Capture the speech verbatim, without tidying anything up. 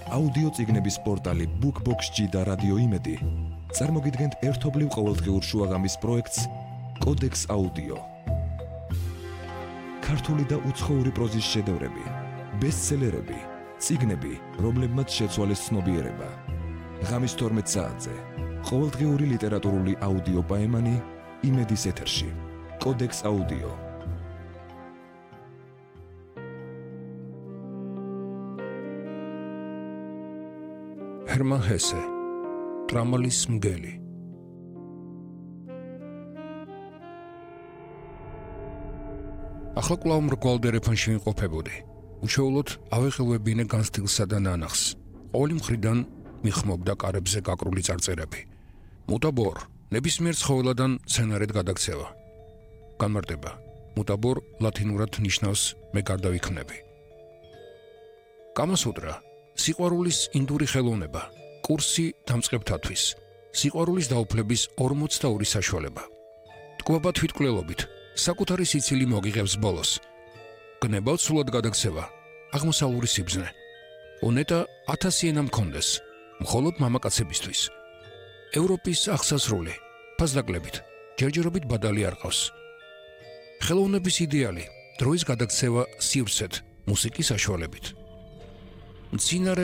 აუდიო წიგნების პორტალი BookBox-ი და რადიო იმედი წარმოგიდგენთ ერთობლივ ყოველდღიურ შუაღამის პროექტს კოდექს აუდიო. ქართული და უცხოური პროზის შედევრები, ბესტსელერები, წიგნები, რომლებმაც შეცვალეს ცნობიერება. ღამის თორმეტ საათზე ყოველდღიური ლიტერატურული აუდიო პაემანი იმედის ეთერში. კოდექს აუდიო. ჰერმან ჰესე, ტრამალის მგელი. ახლა კვლავ მრგვალ დერეფანში ვიმყოფებოდი. უჩვეულოდ ავეღელვებინე განსტილსა და ნანახს. ყოველი მხრიდან მიხმობდა კარებზე გაკრული წარწერები. მუტაბორ, ნებისმიერ ცხოველადან სცენარედ გადაქცევა. განმარტება, მუტაბორ ლათინურად ნიშნავს მე გარდავიქმნები. კამასუტრა, სიყვარულის ინდური ხელოვნება, კურსი დამწყებთათვის, სიყვარულის დაუფლების ორმოცდა ორი საშუალება. ტკუება თვითკვლელობით, საკუთარი სიცილი მოგიღებს ბოლოს. გნებავთ სულად გადაქცევა, აღმოსავლური სიბზნე. უნეტა ათასი ენა მქონდეს, მხოლოდ მამაკაცებისთვის. ევროპის აღსასრული, ფასდაკლებით, ჯერჯერობით ბადალი არ ყავს. ხელოვნების იდეალი, დროის გადაქცევა სივრცეთ, მუსიკის საშუალებით. მცინარე